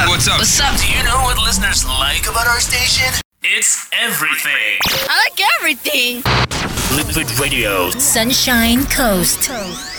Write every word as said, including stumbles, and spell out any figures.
up? What's up? What's up? Do you know what listeners like about our station? It's everything. I like everything. Liquid Radio. Sunshine Coast.